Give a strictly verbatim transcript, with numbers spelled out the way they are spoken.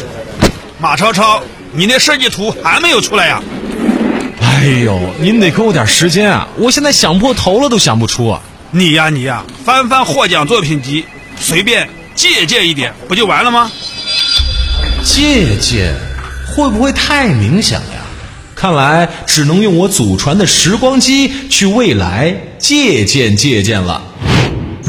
马超超，你那设计图还没有出来呀？ 哎呦，您得给我点时间啊！我现在想破头了都想不出啊！ 你呀你呀，翻翻获奖作品集，随便借鉴一点，不就完了吗？ 借鉴会不会太冥想呀？看来只能用我祖传的时光机去未来借鉴借鉴了。